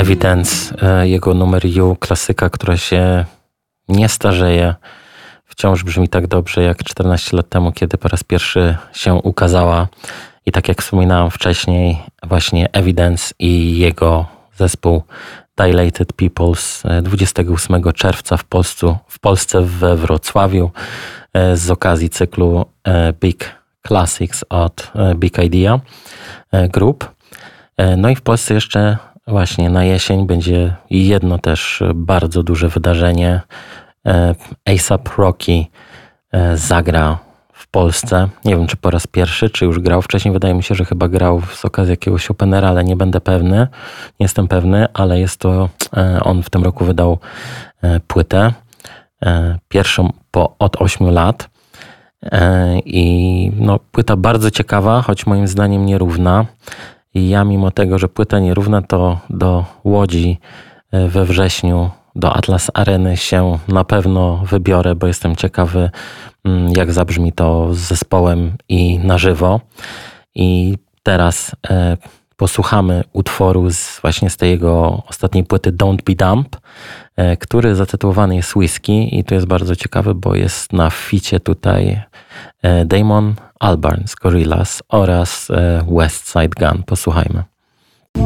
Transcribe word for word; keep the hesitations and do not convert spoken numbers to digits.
Evidence, jego numer You, klasyka, która się nie starzeje. Wciąż brzmi tak dobrze jak czternaście lat temu, kiedy po raz pierwszy się ukazała. I tak jak wspominałem wcześniej, właśnie Evidence i jego zespół Dilated Peoples dwudziestego ósmego czerwca w, Polsce, w Polsce we Wrocławiu z okazji cyklu Big Classics od Big Idea Group. No i w Polsce jeszcze właśnie na jesień będzie jedno też bardzo duże wydarzenie. A$ap Rocky zagra w Polsce. Nie wiem, czy po raz pierwszy, czy już grał wcześniej. Wydaje mi się, że chyba grał z okazji jakiegoś openera, ale nie będę pewny. Nie jestem pewny, ale jest to, on w tym roku wydał płytę. Pierwszą po, od ośmiu lat. I no, płyta bardzo ciekawa, choć moim zdaniem nierówna. I ja mimo tego, że płyta nierówna, to do Łodzi we wrześniu, do Atlas Areny się na pewno wybiorę, bo jestem ciekawy, jak zabrzmi to z zespołem i na żywo. I teraz e, posłuchamy utworu z, właśnie z tej jego ostatniej płyty Don't Be Dumb, e, który zatytułowany jest Whiskey i to jest bardzo ciekawy, bo jest na ficie tutaj e, Damon Albarn z Gorillaz oraz e, West Side Gun. Posłuchajmy.